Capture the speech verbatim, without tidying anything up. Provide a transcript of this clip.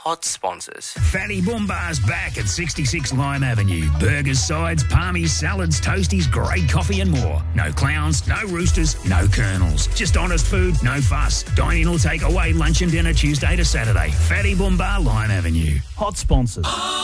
Hot sponsors. Fatty Boombar's back at sixty-six Lime Avenue. Burgers, sides, palmies, salads, toasties, great coffee and more. No clowns, no roosters, no colonels. Just honest food, no fuss. Dine in or take away lunch and dinner Tuesday to Saturday. Fatty Boombar, Lime Avenue. Hot sponsors.